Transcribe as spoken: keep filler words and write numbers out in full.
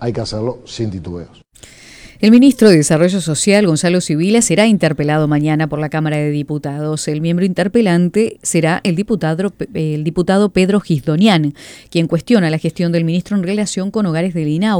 hay que hacerlo sin titubeos. El ministro de Desarrollo Social, Gonzalo Sibila, será interpelado mañana por la Cámara de Diputados. El miembro interpelante será el diputado, el diputado Pedro Gisdonian, quien cuestiona la gestión del ministro en relación con hogares del INAU.